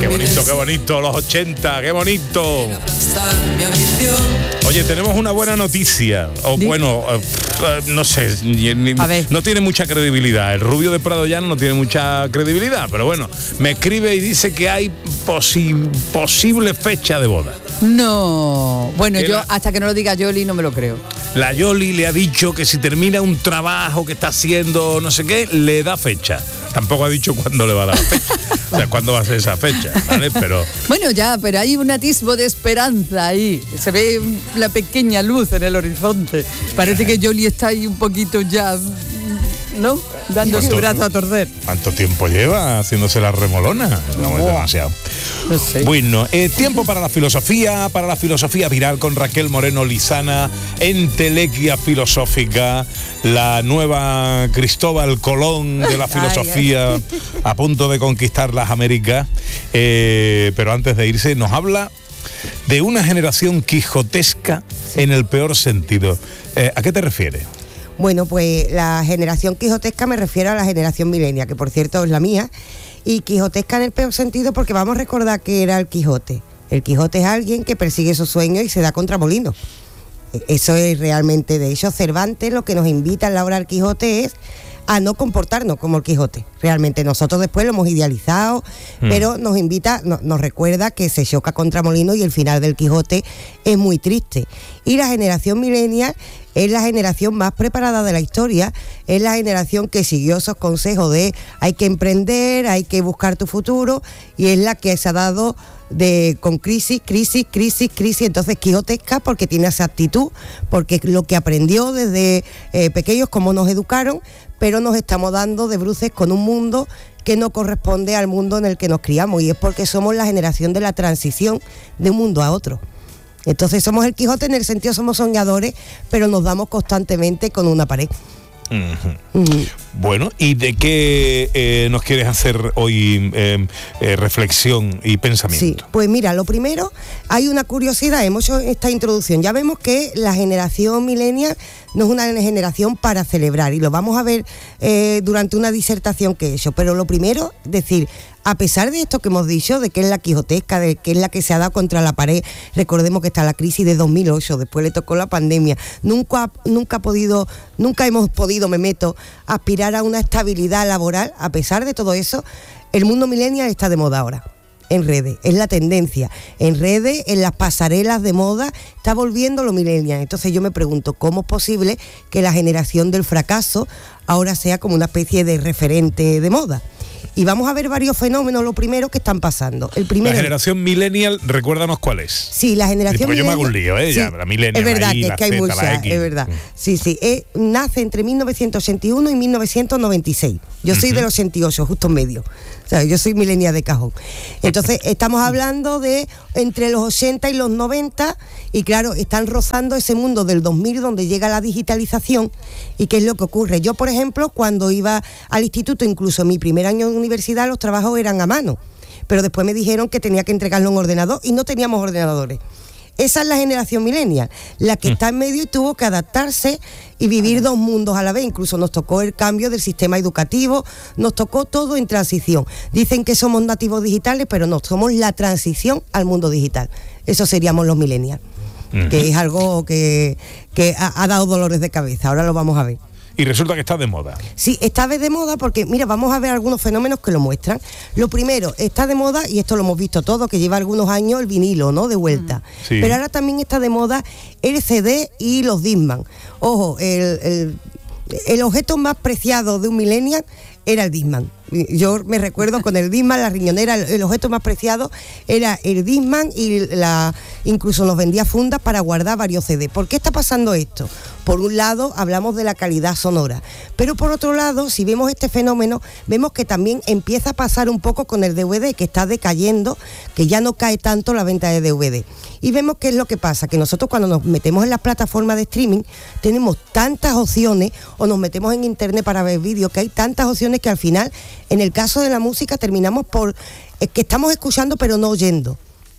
Qué bonito, los 80, qué bonito. Oye, tenemos una buena noticia, o bueno, no sé, no tiene mucha credibilidad. El Rubio de Prado Llano no tiene mucha credibilidad, pero bueno, me escribe y dice que hay posible fecha de boda. No, bueno, yo hasta que no lo diga Yoli no me lo creo. La Yoli le ha dicho que si termina un trabajo que está haciendo no sé qué, le da fecha. Tampoco ha dicho cuándo le va a dar la fecha. O sea, cuándo va a ser esa fecha, ¿vale? Pero bueno, ya, pero hay un atisbo de esperanza ahí. Se ve la pequeña luz en el horizonte. Parece que Yoli está ahí un poquito ya, ¿no? Dando su brazo a torcer. ¿Cuánto tiempo lleva haciéndose la remolona? No es demasiado. No sé. Bueno, tiempo para la filosofía viral con Raquel Moreno Lizana, Entelequia filosófica, la nueva Cristóbal Colón de la filosofía, a punto de conquistar las Américas. Pero antes de irse, nos habla de una generación quijotesca en el peor sentido. ¿A qué te refieres? Bueno, pues la generación quijotesca me refiero a la generación milenia, que por cierto es la mía, y quijotesca en el peor sentido porque vamos a recordar que era el Quijote. El Quijote es alguien que persigue sus sueños y se da contra molinos. Eso es realmente, de hecho, Cervantes lo que nos invita en la obra del Quijote es a no comportarnos como el Quijote. Realmente nosotros después lo hemos idealizado, pero nos invita, nos recuerda que se choca contra molinos y el final del Quijote es muy triste. Y la generación millennial es la generación más preparada de la historia, es la generación que siguió esos consejos de hay que emprender, hay que buscar tu futuro, y es la que se ha dado con crisis, entonces quijotesca porque tiene esa actitud, porque lo que aprendió desde pequeños, como nos educaron, pero nos estamos dando de bruces con un mundo que no corresponde al mundo en el que nos criamos, y es porque somos la generación de la transición de un mundo a otro. Entonces somos el Quijote en el sentido, somos soñadores, pero nos damos constantemente con una pared. Bueno, ¿y de qué nos quieres hacer hoy reflexión y pensamiento? Sí, pues mira, lo primero, hay una curiosidad, hemos hecho esta introducción, ya vemos que la generación millennial no es una generación para celebrar, y lo vamos a ver durante una disertación que he hecho, pero lo primero, decir, a pesar de esto que hemos dicho, de que es la quijotesca, de que es la que se ha dado contra la pared, recordemos que está la crisis de 2008, después le tocó la pandemia, nunca hemos podido, me meto, aspirar a una estabilidad laboral. A pesar de todo eso, el mundo millennial está de moda ahora, en redes, es la tendencia, en redes, en las pasarelas de moda, está volviendo lo millennial. Entonces yo me pregunto, ¿cómo es posible que la generación del fracaso ahora sea como una especie de referente de moda? Y vamos a ver varios fenómenos, lo primero que están pasando. El primero, la generación millennial, recuérdanos cuál es. Sí, la generación millennial. Yo me hago un lío, sí, ya, la millennial. Es verdad, ahí, que hay muchas, es verdad. Sí, nace entre 1981 y 1996. Yo soy del 88, justo en medio. O sea, yo soy millennial de cajón. Entonces, estamos hablando de entre los 80 y los 90, y claro, están rozando ese mundo del 2000 donde llega la digitalización. ¿Y qué es lo que ocurre? Yo, por ejemplo, cuando iba al instituto, incluso en mi primer año de universidad, los trabajos eran a mano, pero después me dijeron que tenía que entregarlo en ordenador y no teníamos ordenadores. Esa es la generación millennial, la que está en medio y tuvo que adaptarse y vivir dos mundos a la vez. Incluso nos tocó el cambio del sistema educativo, nos tocó todo en transición. Dicen que somos nativos digitales, pero no, somos la transición al mundo digital. Eso seríamos los millennials, que es algo que ha dado dolores de cabeza. Ahora lo vamos a ver. Y resulta que está de moda. Sí, está de moda porque, mira, vamos a ver algunos fenómenos que lo muestran. Lo primero, está de moda, y esto lo hemos visto todos, que lleva algunos años el vinilo, ¿no?, de vuelta. Sí. Pero ahora también está de moda el CD y los Discman. Ojo, el objeto más preciado de un millennial era el Discman. Yo me recuerdo con el Discman, la riñonera, el objeto más preciado era el Discman, y incluso nos vendía fundas para guardar varios CDs. ¿Por qué está pasando esto? Por un lado, hablamos de la calidad sonora, pero por otro lado, si vemos este fenómeno, vemos que también empieza a pasar un poco con el DVD, que está decayendo, que ya no cae tanto la venta de DVD. Y vemos qué es lo que pasa, que nosotros cuando nos metemos en las plataformas de streaming, tenemos tantas opciones, o nos metemos en internet para ver vídeos, que hay tantas opciones que al final, en el caso de la música, terminamos por que estamos escuchando pero no oyendo.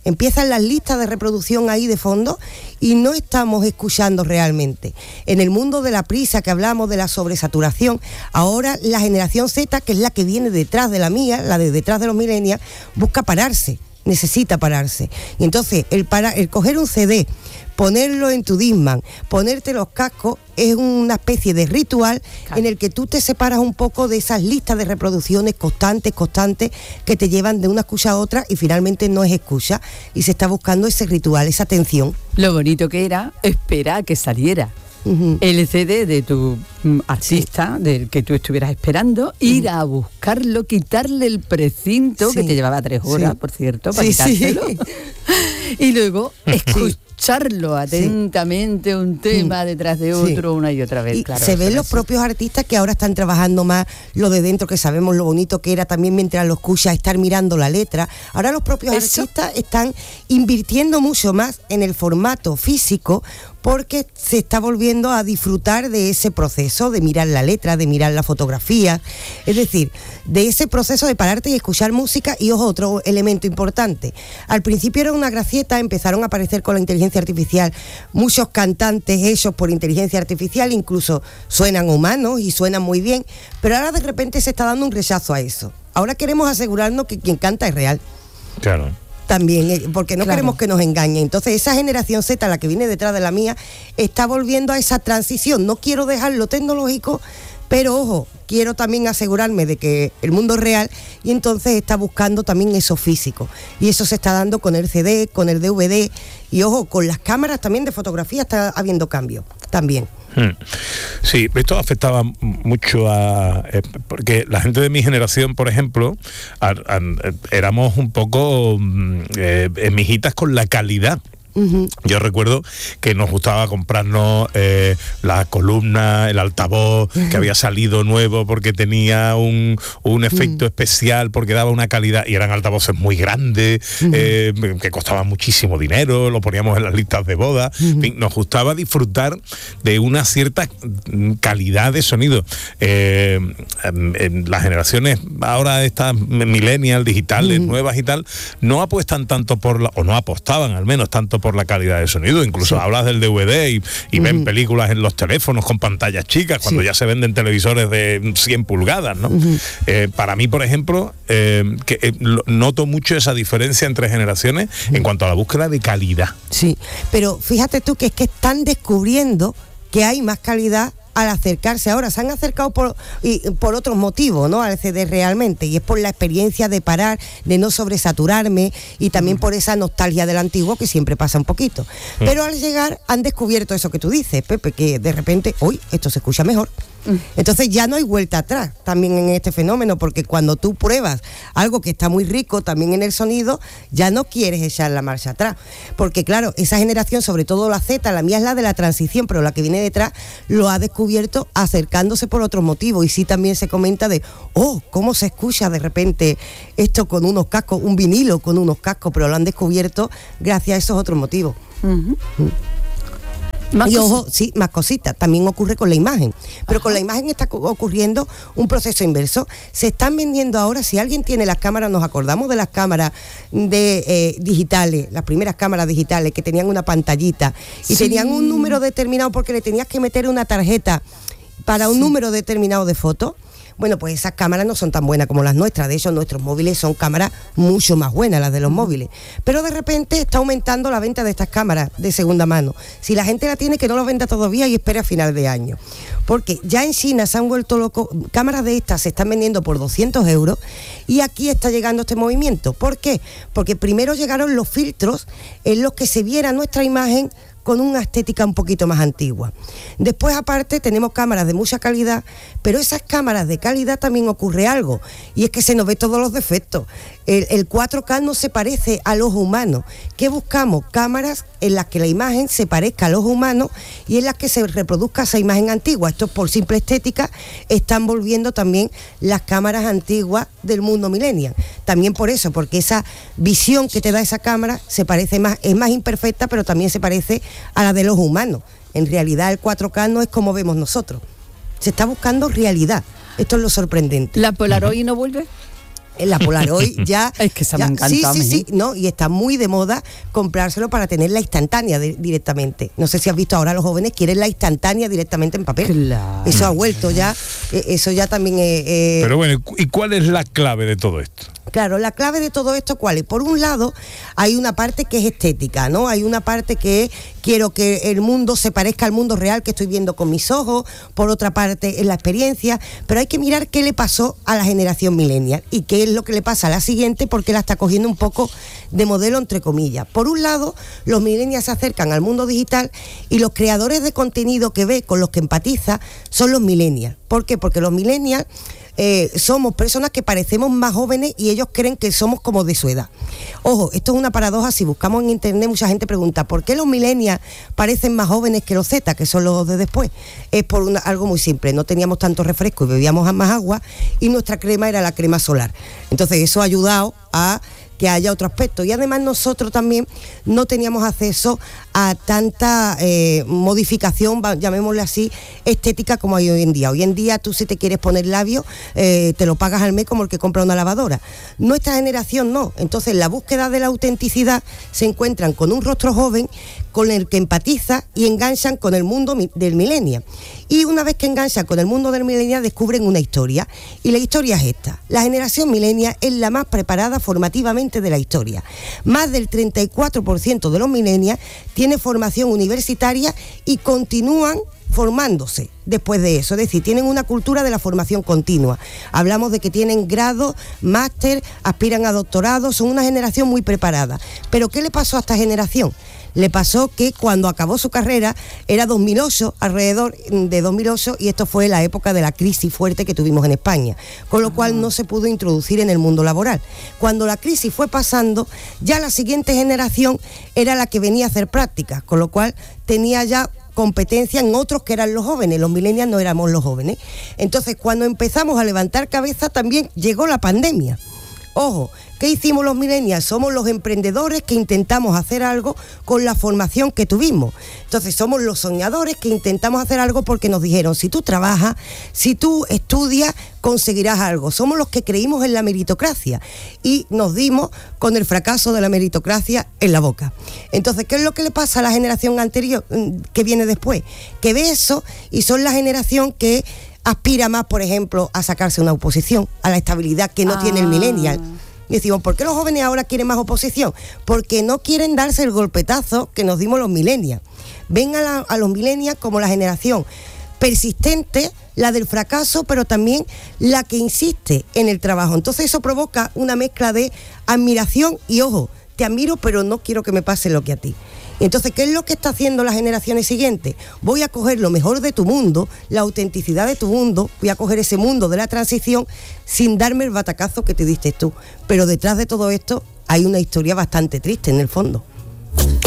Empiezan las listas de reproducción ahí de fondo y no estamos escuchando realmente. En el mundo de la prisa que hablamos, de la sobresaturación, ahora la generación Z, que es la que viene detrás de la mía, la de detrás de los millennials, busca pararse, necesita pararse. Y entonces el coger un CD, ponerlo en tu Discman, ponerte los cascos, es una especie de ritual, claro, en el que tú te separas un poco de esas listas de reproducciones constantes, que te llevan de una escucha a otra y finalmente no es escucha y se está buscando ese ritual, esa atención. Lo bonito que era esperar a que saliera el CD de tu artista, sí, del que tú estuvieras esperando, ir a buscarlo, quitarle el precinto, que te llevaba 3 horas, por cierto, para quitárselo, y luego escucharlo atentamente, un tema detrás de otro, una y otra vez. Y claro, se ven los propios artistas que ahora están trabajando más lo de dentro, que sabemos lo bonito que era también mientras lo escuchas, estar mirando la letra. Ahora los propios artistas están invirtiendo mucho más en el formato físico, porque se está volviendo a disfrutar de ese proceso, de mirar la letra, de mirar la fotografía, es decir, de ese proceso de pararte y escuchar música. Y ojo, otro elemento importante, al principio era una gracieta, empezaron a aparecer con la inteligencia artificial muchos cantantes hechos por inteligencia artificial, incluso suenan humanos y suenan muy bien, pero ahora de repente se está dando un rechazo a eso. Ahora queremos asegurarnos que quien canta es real. Claro. También, porque no queremos que nos engañen. Entonces esa generación Z, la que viene detrás de la mía, está volviendo a esa transición. No quiero dejar lo tecnológico, pero ojo, quiero también asegurarme de que el mundo es real, y entonces está buscando también eso físico. Y eso se está dando con el CD, con el DVD, y ojo, con las cámaras también de fotografía está habiendo cambio también. Sí, esto afectaba mucho porque la gente de mi generación, por ejemplo, éramos un poco mijitas con la calidad. Yo recuerdo que nos gustaba comprarnos la columna, el altavoz que había salido nuevo porque tenía un efecto especial, porque daba una calidad, y eran altavoces muy grandes, que costaban muchísimo dinero, lo poníamos en las listas de boda. En fin, nos gustaba disfrutar de una cierta calidad de sonido. En las generaciones ahora, estas millennials, digitales, nuevas y tal, no apuestan tanto o no apostaban al menos tanto por la calidad de sonido. Incluso hablas del DVD y ven películas en los teléfonos con pantallas chicas, cuando ya se venden televisores de 100 pulgadas, ¿no? Para mí, por ejemplo, noto mucho esa diferencia entre generaciones en cuanto a la búsqueda de calidad. Sí, pero fíjate tú que es que están descubriendo que hay más calidad al acercarse. Ahora se han acercado por otros motivos, ¿no?, al CD realmente, y es por la experiencia de parar, de no sobresaturarme, y también por esa nostalgia del antiguo que siempre pasa un poquito. Pero al llegar han descubierto eso que tú dices, Pepe, que de repente, hoy esto se escucha mejor. Entonces ya no hay vuelta atrás también en este fenómeno, porque cuando tú pruebas algo que está muy rico también en el sonido, ya no quieres echar la marcha atrás, porque claro, esa generación, sobre todo la Z, la mía es la de la transición, pero la que viene detrás lo ha descubierto acercándose por otros motivos. Y sí, también se comenta de, cómo se escucha de repente esto con unos cascos, un vinilo con unos cascos, pero lo han descubierto gracias a esos otros motivos. Y ojo, sí, más cositas, también ocurre con la imagen, pero con la imagen está ocurriendo un proceso inverso. Se están vendiendo ahora, si alguien tiene las cámaras, nos acordamos de las cámaras digitales, las primeras cámaras digitales que tenían una pantallita y tenían un número determinado, porque le tenías que meter una tarjeta para un número determinado de fotos. Bueno, pues esas cámaras no son tan buenas como las nuestras. De hecho, nuestros móviles son cámaras mucho más buenas, las de los móviles. Pero de repente está aumentando la venta de estas cámaras de segunda mano. Si la gente la tiene, que no lo venda todavía y espere a final de año. Porque ya en China se han vuelto locos. Cámaras de estas se están vendiendo por 200 euros y aquí está llegando este movimiento. ¿Por qué? Porque primero llegaron los filtros en los que se viera nuestra imagen con una estética un poquito más antigua. Después, aparte, tenemos cámaras de mucha calidad, pero esas cámaras de calidad también ocurre algo, y es que se nos ve todos los defectos. El 4K no se parece al ojo humano. ¿Qué buscamos? Cámaras en las que la imagen se parezca al ojo humano y en las que se reproduzca esa imagen antigua. Esto, por simple estética, están volviendo también las cámaras antiguas del mundo millennial. También por eso, porque esa visión que te da esa cámara se parece más, es más imperfecta, pero también se parece a la del ojo humano. En realidad el 4K no es como vemos nosotros. Se está buscando realidad. Esto es lo sorprendente. ¿La Polaroid no vuelve? La Polaroid ya... Es que se me encanta. Sí, no, y está muy de moda comprárselo para tener la instantánea directamente. No sé si has visto ahora los jóvenes quieren la instantánea directamente en papel. Claro. Eso ha vuelto ya, eso ya también... Pero bueno, ¿y cuál es la clave de todo esto? Claro, la clave de todo esto, ¿cuál es? Por un lado, hay una parte que es estética, ¿no? Hay una parte que quiero que el mundo se parezca al mundo real que estoy viendo con mis ojos. Por otra parte, es la experiencia. Pero hay que mirar qué le pasó a la generación millennial y qué es lo que le pasa a la siguiente, porque la está cogiendo un poco de modelo, entre comillas. Por un lado, los millennials se acercan al mundo digital y los creadores de contenido que ve, con los que empatiza, son los millennials. ¿Por qué? Porque los millennials... somos personas que parecemos más jóvenes y ellos creen que somos como de su edad. Ojo, esto es una paradoja. Si buscamos en internet, mucha gente pregunta ¿por qué los millennials parecen más jóvenes que los Z, que son los de después? Es por algo muy simple: no teníamos tanto refresco y bebíamos más agua, y nuestra crema era la crema solar. Entonces eso ha ayudado a que haya otro aspecto, y además nosotros también no teníamos acceso a tanta modificación, llamémosle así, estética como hay hoy en día. Hoy en día tú, si te quieres poner labios, te lo pagas al mes como el que compra una lavadora. Nuestra generación no. Entonces, en la búsqueda de la autenticidad se encuentran con un rostro joven con el que empatiza y enganchan con el mundo del millennial. Y una vez que enganchan con el mundo del millennial, descubren una historia. Y la historia es esta: la generación millennial es la más preparada formativamente de la historia. Más del 34% de los millennials tiene formación universitaria y continúan formándose después de eso, es decir, tienen una cultura de la formación continua. Hablamos de que tienen grado, máster, aspiran a doctorado, son una generación muy preparada. Pero ¿qué le pasó a esta generación? Le pasó que cuando acabó su carrera era 2008, alrededor de 2008, y esto fue la época de la crisis fuerte que tuvimos en España, con lo cual no se pudo introducir en el mundo laboral. Cuando la crisis fue pasando, ya la siguiente generación era la que venía a hacer prácticas, con lo cual tenía ya competencia en otros que eran los jóvenes. Los millennials no éramos los jóvenes. Entonces, cuando empezamos a levantar cabeza, también llegó la pandemia. Ojo, ¿qué hicimos los millennials? Somos los emprendedores que intentamos hacer algo con la formación que tuvimos. Entonces somos los soñadores que intentamos hacer algo porque nos dijeron: si tú trabajas, si tú estudias, conseguirás algo. Somos los que creímos en la meritocracia y nos dimos con el fracaso de la meritocracia en la boca. Entonces, ¿qué es lo que le pasa a la generación anterior, que viene después? Que ve eso y son la generación que aspira más, por ejemplo, a sacarse una oposición, a la estabilidad que no tiene el millennial. Y decimos, ¿por qué los jóvenes ahora quieren más oposición? Porque no quieren darse el golpetazo que nos dimos los millennials. Ven a los millennials como la generación persistente, la del fracaso, pero también la que insiste en el trabajo. Entonces eso provoca una mezcla de admiración y, ojo, te admiro, pero no quiero que me pase lo que a ti. Entonces, ¿qué es lo que está haciendo las generaciones siguientes? Voy a coger lo mejor de tu mundo, la autenticidad de tu mundo, voy a coger ese mundo de la transición sin darme el batacazo que te diste tú. Pero detrás de todo esto hay una historia bastante triste en el fondo.